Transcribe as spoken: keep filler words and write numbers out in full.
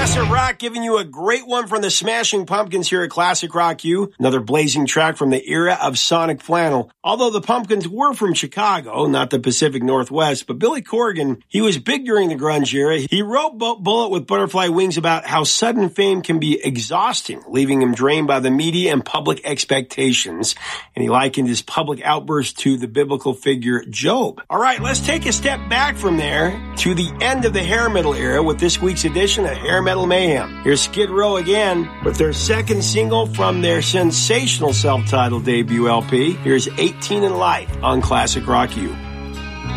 Progressive rock, giving you a great one from the Smashing Pumpkins here at Classic Rock U. Another blazing track from the era of Sonic Flannel. Although the Pumpkins were from Chicago, not the Pacific Northwest, but Billy Corgan, he was big during the grunge era. He wrote Bullet with Butterfly Wings about how sudden fame can be exhausting, leaving him drained by the media and public expectations. And he likened his public outburst to the biblical figure Job. All right, let's take a step back from there to the end of the hair metal era with this week's edition of Hair Metal Mayhem. Here's Skid Row again with their second single from their sensational self-titled debut L P. Here's eighteen in Life on Classic Rock U.